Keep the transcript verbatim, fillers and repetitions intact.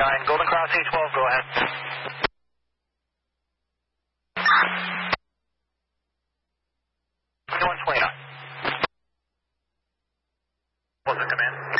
twenty-nine. Golden Cross A twelve, go ahead. twenty-one twenty-nine. What's the command?